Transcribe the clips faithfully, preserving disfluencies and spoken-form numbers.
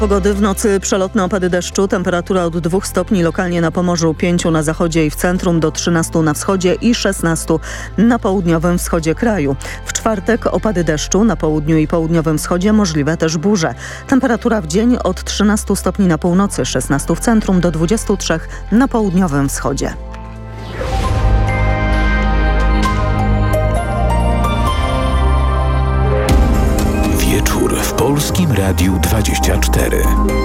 Pogody w nocy przelotne opady deszczu, temperatura od dwóch stopni lokalnie na Pomorzu, pięciu na zachodzie i w centrum, do trzynastu na wschodzie i szesnastu na południowym wschodzie kraju. W czwartek opady deszczu na południu i południowym wschodzie, możliwe też burze. Temperatura w dzień od trzynastu stopni na północy, szesnastu w centrum, do dwudziestu trzech na południowym wschodzie. Wieczór w Polskim Radiu dwadzieścia cztery.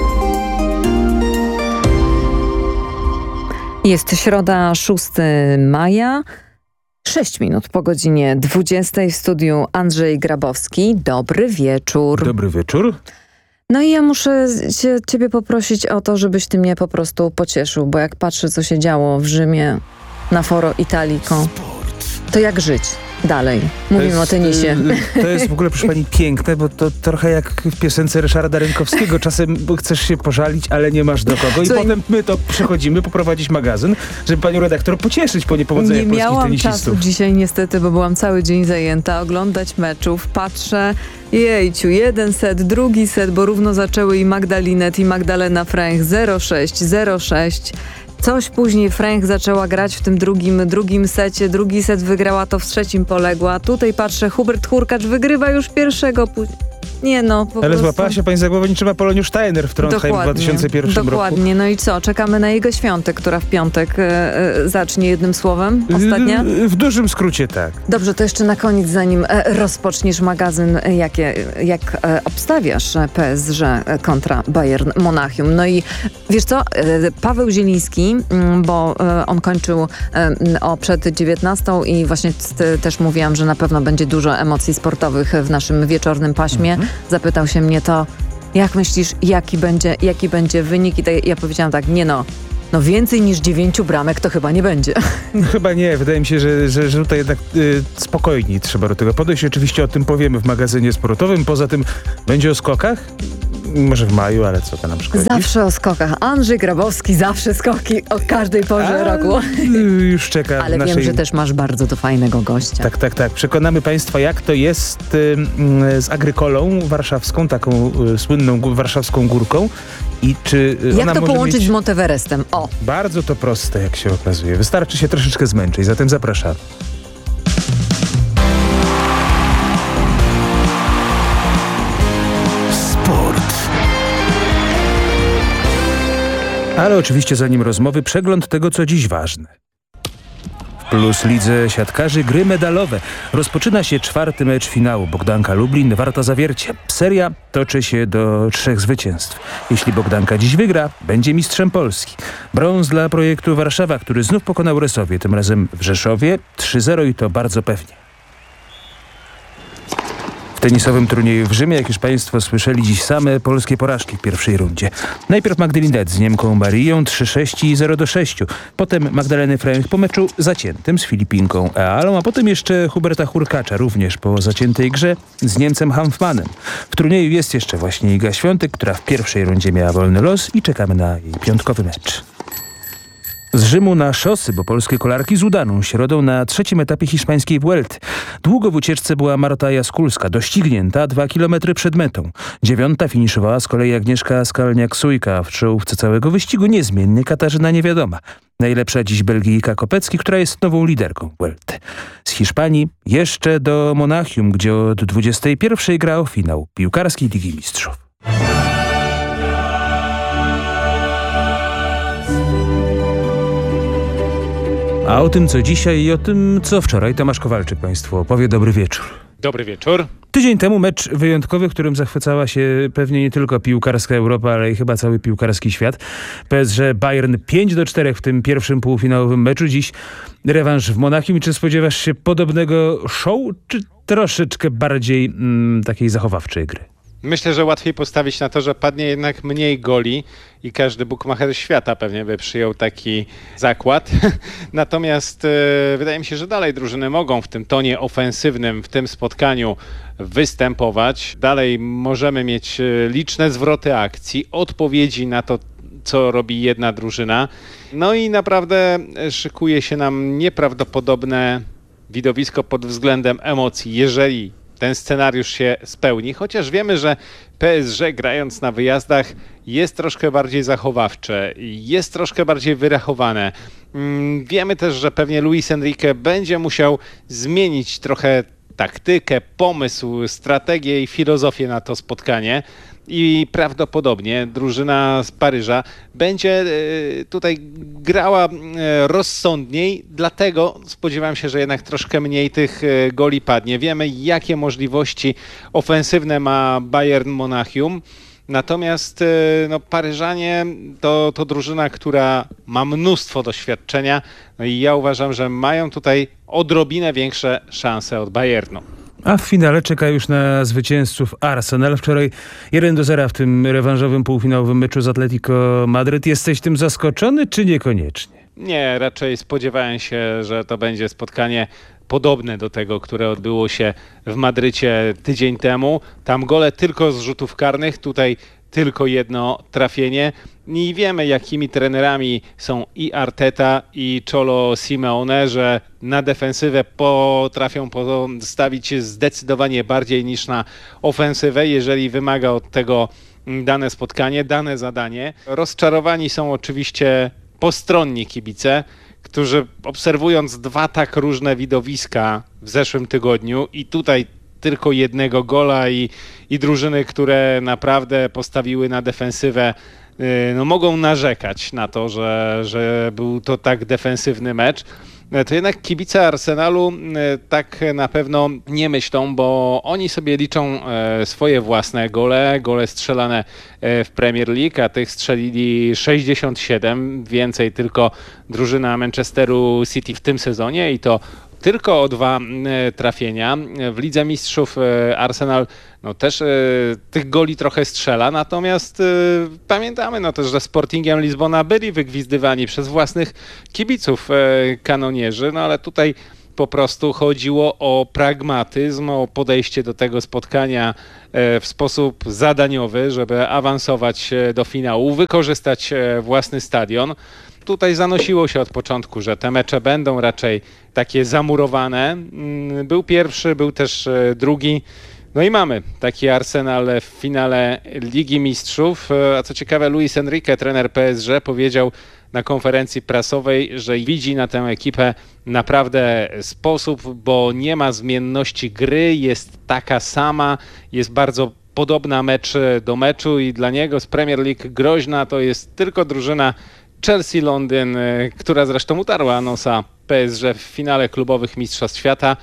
Jest środa, szóstego maja. Sześć minut po godzinie dwudziestej, w studiu Andrzej Grabowski. Dobry wieczór. Dobry wieczór. No i ja muszę cię, ciebie poprosić o to, żebyś ty mnie po prostu pocieszył, bo jak patrzę, co się działo w Rzymie na Foro Italico, to jak żyć dalej? Mówimy jest, o tenisie. To jest w ogóle, proszę pani, piękne, bo to trochę jak w piosence Ryszarda Rękowskiego. Czasem chcesz się pożalić, ale nie masz do kogo. I Słuchaj, potem my to przechodzimy poprowadzić magazyn, żeby panią redaktor pocieszyć po niepowodzeniu polskich Nie miałam tenisistów. czasu dzisiaj niestety, bo byłam cały dzień zajęta, oglądać meczów. Patrzę, jejciu, jeden set, drugi set, bo równo zaczęły i Magdalinet, i Magdalena Fręch, zero sześć, zero sześć. Coś później Fręch zaczęła grać w tym drugim, drugim secie, drugi set wygrała, to w trzecim poległa. Tutaj patrzę, Hubert Hurkacz wygrywa już pierwszego, później. Nie no, po Ale prostu... złapała się pani za głowę niczym Apoloniusz Steiner w Trondheim w dwa tysiące pierwszym roku. Dokładnie, no i co? Czekamy na jego Świątek, która w piątek e, e, zacznie jednym słowem, ostatnia? W, w dużym skrócie tak. Dobrze, to jeszcze na koniec, zanim e, rozpoczniesz magazyn, e, jakie, jak e, obstawiasz e, P S G kontra Bayern Monachium. No i wiesz co, e, Paweł Zieliński, m, bo e, on kończył e, o przed dziewiętnastą i właśnie t, też mówiłam, że na pewno będzie dużo emocji sportowych w naszym wieczornym paśmie. Mhm. Zapytał się mnie to, jak myślisz, jaki będzie, jaki będzie wynik? I tak, ja powiedziałam tak, nie no, no więcej niż dziewięciu bramek to chyba nie będzie. Chyba nie. Wydaje mi się, że, że, że tutaj jednak y, spokojniej trzeba do tego podejść. Oczywiście o tym powiemy w magazynie sportowym. Poza tym będzie o skokach. Może w maju, ale co to nam szkodzi? Zawsze o skokach. Andrzej Grabowski, zawsze skoki o każdej porze A, roku. Już czeka. Ale naszej... wiem, że też masz bardzo do fajnego gościa. Tak, tak, tak. Przekonamy państwa, jak to jest y, y, z Agrykolą warszawską, taką y, słynną gó- warszawską górką. I czy y, Jak ona to może połączyć mieć... z Monteverestem? O! Bardzo to proste, jak się okazuje. Wystarczy się troszeczkę zmęczyć, zatem zapraszam. Ale oczywiście zanim rozmowy, przegląd tego, co dziś ważne. W Plus Lidze siatkarzy gry medalowe. Rozpoczyna się czwarty mecz finału. Bogdanka Lublin, Warta Zawiercie. Seria toczy się do trzech zwycięstw. Jeśli Bogdanka dziś wygra, będzie mistrzem Polski. Brąz dla projektu Warszawa, który znów pokonał Resowie, tym razem w Rzeszowie. trzy zero i to bardzo pewnie. W tenisowym turnieju w Rzymie, jak już państwo słyszeli, dziś same polskie porażki w pierwszej rundzie. Najpierw Magdalinet z Niemką Marią trzy sześć i zero do sześciu. Potem Magdaleny Fręch po meczu zaciętym z Filipinką Ealą, a potem jeszcze Huberta Hurkacza również po zaciętej grze z Niemcem Hanfmanem. W turnieju jest jeszcze właśnie Iga Świątek, która w pierwszej rundzie miała wolny los i czekamy na jej piątkowy mecz. Z Rzymu na szosy, bo polskie kolarki z udaną środą na trzecim etapie hiszpańskiej Vuelty. Długo w ucieczce była Marta Jaskulska, doścignięta dwa kilometry przed metą. Dziewiąta finiszowała z kolei Agnieszka Skalniak-Sujka, w czołówce całego wyścigu niezmiennie Katarzyna Niewiadoma. Najlepsza dziś Belgijka Kopecki, która jest nową liderką Vuelty. Z Hiszpanii jeszcze do Monachium, gdzie od dwudziestej pierwszej gra o finał piłkarskiej Ligi Mistrzów. A o tym, co dzisiaj i o tym, co wczoraj, Tomasz Kowalczyk państwu opowie. Dobry wieczór. Dobry wieczór. Tydzień temu mecz wyjątkowy, w którym zachwycała się pewnie nie tylko piłkarska Europa, ale i chyba cały piłkarski świat. P S G Bayern pięć do czterech w tym pierwszym półfinałowym meczu. Dziś rewanż w Monachium. Czy spodziewasz się podobnego show, czy troszeczkę bardziej mm, takiej zachowawczej gry? Myślę, że łatwiej postawić na to, że padnie jednak mniej goli i każdy bukmacher świata pewnie by przyjął taki zakład. Natomiast e, wydaje mi się, że dalej drużyny mogą w tym tonie ofensywnym, w tym spotkaniu występować. Dalej możemy mieć liczne zwroty akcji, odpowiedzi na to, co robi jedna drużyna. No i naprawdę szykuje się nam nieprawdopodobne widowisko pod względem emocji. Jeżeli ten scenariusz się spełni, chociaż wiemy, że P S G grając na wyjazdach jest troszkę bardziej zachowawcze, jest troszkę bardziej wyrachowane. Wiemy też, że pewnie Luis Enrique będzie musiał zmienić trochę taktykę, pomysł, strategię i filozofię na to spotkanie. I prawdopodobnie drużyna z Paryża będzie tutaj grała rozsądniej, dlatego spodziewam się, że jednak troszkę mniej tych goli padnie. Wiemy, jakie możliwości ofensywne ma Bayern Monachium. Natomiast no, Paryżanie to, to drużyna, która ma mnóstwo doświadczenia, no i ja uważam, że mają tutaj odrobinę większe szanse od Bayernu. A w finale czeka już na zwycięzców Arsenal. Wczoraj jeden do zera w tym rewanżowym półfinałowym meczu z Atletico Madryt. Jesteś tym zaskoczony, czy niekoniecznie? Nie, raczej spodziewałem się, że to będzie spotkanie podobne do tego, które odbyło się w Madrycie tydzień temu. Tam gole tylko z rzutów karnych, tutaj tylko jedno trafienie. I wiemy, jakimi trenerami są i Arteta, i Cholo Simeone, że na defensywę potrafią postawić zdecydowanie bardziej niż na ofensywę, jeżeli wymaga od tego dane spotkanie, dane zadanie. Rozczarowani są oczywiście postronni kibice, którzy obserwując dwa tak różne widowiska w zeszłym tygodniu i tutaj tylko jednego gola i, i drużyny, które naprawdę postawiły na defensywę, no mogą narzekać na to, że, że był to tak defensywny mecz. To jednak kibice Arsenalu tak na pewno nie myślą, bo oni sobie liczą swoje własne gole, gole strzelane w Premier League, a tych strzelili sześćdziesiąt siedem, więcej tylko drużyna Manchesteru City w tym sezonie i to tylko o dwa trafienia. W Lidze Mistrzów Arsenal no też e, tych goli trochę strzela, natomiast e, pamiętamy no też, że Sportingiem Lizbona byli wygwizdywani przez własnych kibiców e, kanonierzy, no ale tutaj po prostu chodziło o pragmatyzm, o podejście do tego spotkania w sposób zadaniowy, żeby awansować do finału, wykorzystać własny stadion. Tutaj zanosiło się od początku, że te mecze będą raczej takie zamurowane. Był pierwszy, był też drugi. No i mamy taki Arsenal w finale Ligi Mistrzów. A co ciekawe, Luis Enrique, trener P S G, powiedział na konferencji prasowej, że widzi na tę ekipę naprawdę sposób, bo nie ma zmienności gry, jest taka sama, jest bardzo podobna mecz do meczu i dla niego z Premier League groźna to jest tylko drużyna Chelsea Londyn, która zresztą utarła nosa P S G w finale klubowych Mistrzostw Świata.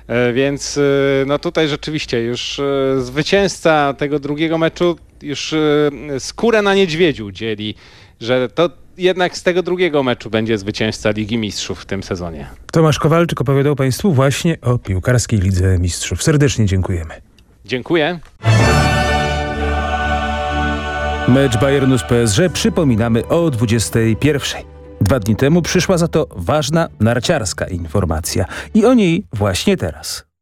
Więc no tutaj rzeczywiście już zwycięzca tego drugiego meczu już skórę na niedźwiedziu dzieli, że to jednak z tego drugiego meczu będzie zwycięzca Ligi Mistrzów w tym sezonie. Tomasz Kowalczyk opowiadał Państwu właśnie o piłkarskiej Lidze Mistrzów. Serdecznie dziękujemy. Dziękuję. Mecz Bayernu z P S G przypominamy o dwudziestej pierwszej. Dwa dni temu przyszła za to ważna narciarska informacja i o niej właśnie teraz.